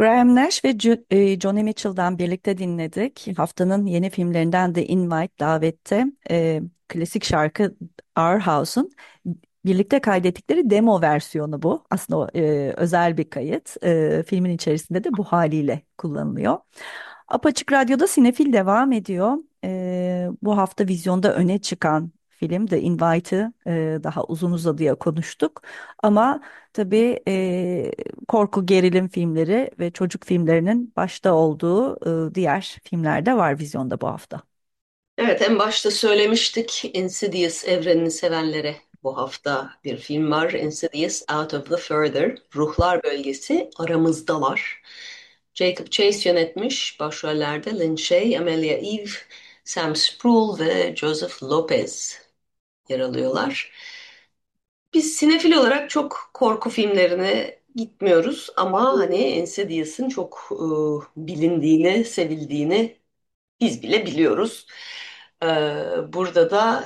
Graham Nash ve Johnny Mitchell'dan birlikte dinledik. Haftanın yeni filmlerinden The Invite Davette klasik şarkı Our House'un birlikte kaydettikleri demo versiyonu bu. Aslında o özel bir kayıt. Filmin içerisinde de bu haliyle kullanılıyor. Apaçık Radyo'da Sinefil devam ediyor. Bu hafta vizyonda öne çıkan film The Invite'ı daha uzun uzadıya konuştuk. Ama tabii korku gerilim filmleri ve çocuk filmlerinin başta olduğu diğer filmler de var vizyonda bu hafta. Evet, en başta söylemiştik Insidious evrenini sevenlere bu hafta bir film var. Insidious Out of the Further. Ruhlar Bölgesi Aramızdalar. Jacob Chase yönetmiş. Başrollerde Lin Shaye, Amelia Eve, Sam Spruell ve Joseph Lopez yer alıyorlar. Biz sinefil olarak çok korku filmlerine gitmiyoruz ama hani Insidious'ın çok bilindiğini, sevildiğini biz bile biliyoruz. Ee, Burada da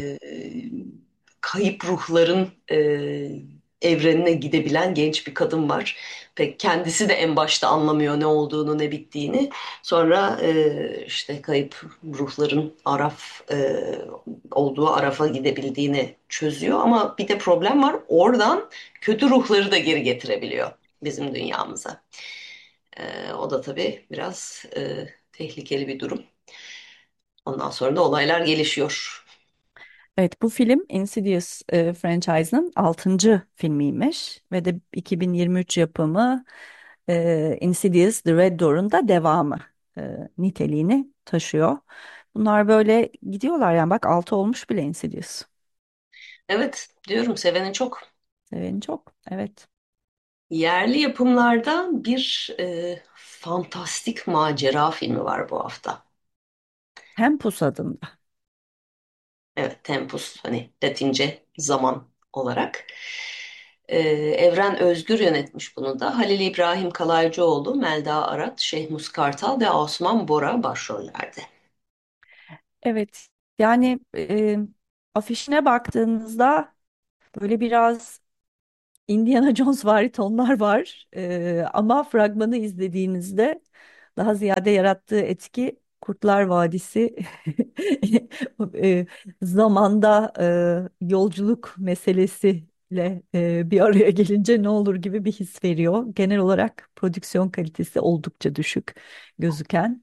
kayıp ruhların evrenine gidebilen genç bir kadın var. Pek kendisi de en başta anlamıyor ne olduğunu, ne bittiğini. Sonra işte kayıp ruhların olduğu Araf'a gidebildiğini çözüyor. Ama bir de problem var. Oradan kötü ruhları da geri getirebiliyor bizim dünyamıza. O da tabii biraz tehlikeli bir durum. Ondan sonra da olaylar gelişiyor. Evet, bu film Insidious franchise'ın 6. filmiymiş ve de 2023 yapımı Insidious The Red Door'un da devamı niteliğini taşıyor. Bunlar böyle gidiyorlar yani bak 6 olmuş bile Insidious. Evet, diyorum seveni çok. Seveni çok. Evet. Yerli yapımlarda bir fantastik macera filmi var bu hafta. Tempus adında. Evet, Tempus hani Latince zaman olarak. Evren Özgür yönetmiş bunu da. Halil İbrahim Kalaycıoğlu, Melda Arat, Şehmus Kartal ve Osman Bora başrollerde. Evet. Yani afişine baktığınızda böyle biraz Indiana Jones vari tonlar var. Ama fragmanı izlediğinizde daha ziyade yarattığı etki Kurtlar Vadisi e, zamanda yolculuk meselesiyle bir araya gelince ne olur gibi bir his veriyor. Genel olarak prodüksiyon kalitesi oldukça düşük gözüken.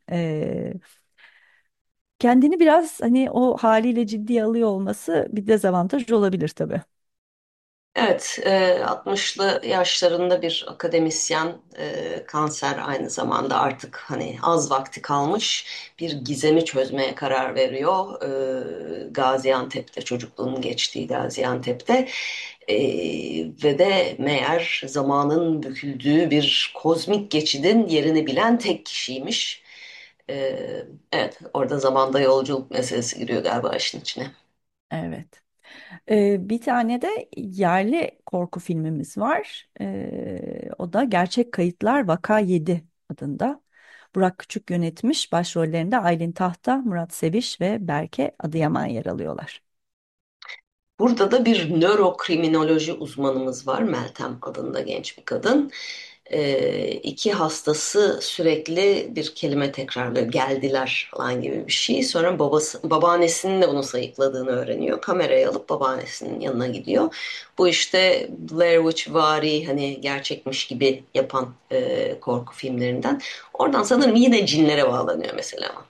Kendini biraz hani o haliyle ciddiye alıyor olması bir dezavantaj olabilir tabii. Evet, 60'lı yaşlarında bir akademisyen, kanser aynı zamanda artık hani az vakti kalmış bir gizemi çözmeye karar veriyor. Gaziantep'te, çocukluğunun geçtiği Gaziantep'te. E, Ve de meğer zamanın büküldüğü bir kozmik geçidin yerini bilen tek kişiymiş. E, evet, orada zamanda yolculuk meselesi giriyor galiba işin içine. Evet. Bir tane de yerli korku filmimiz var. O da Gerçek Kayıtlar Vaka 7 adında. Burak Küçük yönetmiş. Başrollerinde Aylin Tahta, Murat Seviş ve Berke Adıyaman yer alıyorlar. Burada da bir nörokriminoloji uzmanımız var. Meltem adında genç bir kadın. İki hastası sürekli bir kelime tekrarlıyor. Geldiler falan gibi bir şey. Sonra babaannesinin de bunu sayıkladığını öğreniyor. Kamerayı alıp babaannesinin yanına gidiyor. Bu işte Blair Witch vari hani gerçekmiş gibi yapan korku filmlerinden. Oradan sanırım yine cinlere bağlanıyor mesela.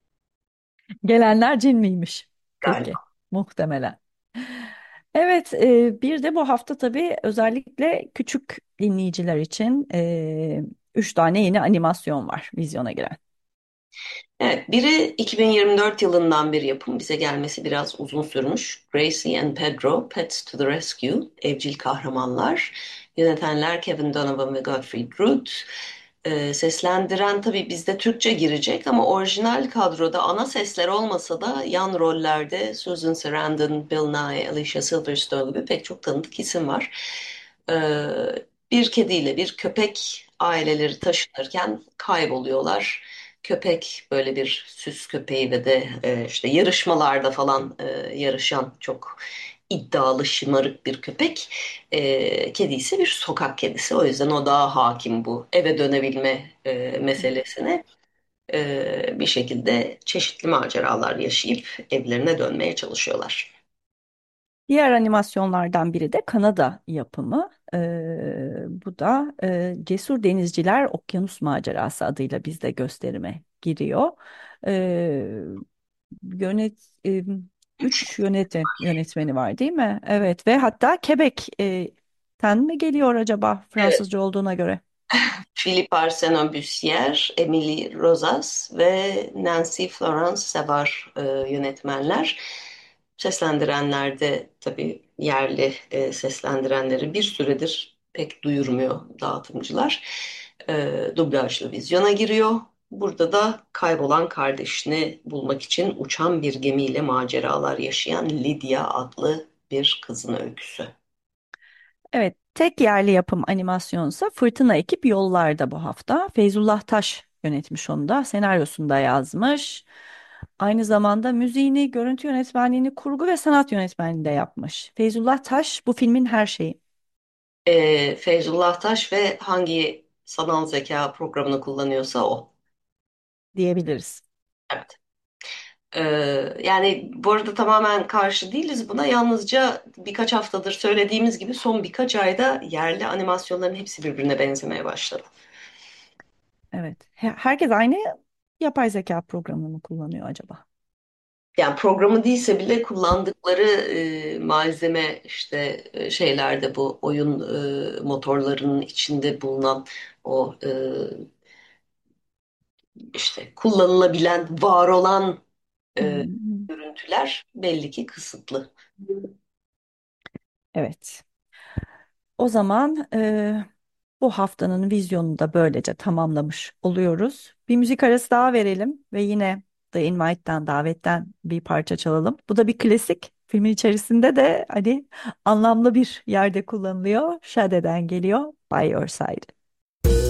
Gelenler cin miymiş? Peki, Galiba. muhtemelen. Evet, bir de bu hafta tabii özellikle küçük dinleyiciler için 3 tane yeni animasyon var vizyona giren. Evet, biri 2024 yılından bir yapım. Bize gelmesi biraz uzun sürmüş. Gracie and Pedro, Pets to the Rescue, Evcil Kahramanlar. Yönetenler Kevin Donovan ve Godfrey Root. Seslendiren tabii bizde Türkçe girecek ama orijinal kadroda ana sesler olmasa da yan rollerde Susan Sarandon, Bill Nye, Alicia Silverstone gibi pek çok tanıdık isim var. Ee, Bir kediyle bir köpek aileleri taşınırken kayboluyorlar. Köpek böyle bir süs köpeği ve de işte yarışmalarda falan yarışan çok iddialı, şımarık bir köpek. Kedi ise bir sokak kedisi. O yüzden o daha hakim bu eve dönebilme meselesine. Bir şekilde çeşitli maceralar yaşayıp evlerine dönmeye çalışıyorlar. Diğer animasyonlardan biri de Kanada yapımı. Bu da Cesur Denizciler Okyanus Macerası adıyla bizde gösterime giriyor. Ee, yönet, e, üç yönetmeni var değil mi? Evet ve hatta Quebec'ten mi geliyor acaba Evet. Fransızca olduğuna göre? Philippe Arsenault-Bussière, Emily Rosas ve Nancy Florence Sevar yönetmenler. Seslendirenler de tabii yerli seslendirenleri bir süredir pek duyurmuyor dağıtımcılar. Dublajlı vizyona giriyor. Burada da kaybolan kardeşini bulmak için uçan bir gemiyle maceralar yaşayan Lydia adlı bir kızın öyküsü. Evet, tek yerli yapım animasyonsa Fırtına Ekip Yollarda bu hafta. Feyzullah Taş yönetmiş onu da, senaryosunu da yazmış. Aynı zamanda müziğini, görüntü yönetmenliğini, kurgu ve sanat yönetmenliğini de yapmış. Feyzullah Taş bu filmin her şeyi Feyzullah Taş ve hangi sanal zeka programını kullanıyorsa o. diyebiliriz. Evet. Yani bu arada tamamen karşı değiliz buna. Yalnızca birkaç haftadır söylediğimiz gibi son birkaç ayda yerli animasyonların hepsi birbirine benzemeye başladı. Evet, herkes aynı yapay zeka programını mı kullanıyor acaba? Yani programı değilse bile kullandıkları malzeme işte şeylerde bu oyun motorlarının içinde bulunan o işte kullanılabilen, var olan Hmm, görüntüler belli ki kısıtlı. evet. O zaman bu haftanın vizyonunu da böylece tamamlamış oluyoruz. Bir müzik arası daha verelim ve yine The Invite'den, davetten bir parça çalalım. Bu da bir klasik. Filmin içerisinde de hani anlamlı bir yerde kullanılıyor. Sade'den geliyor, By Your Side.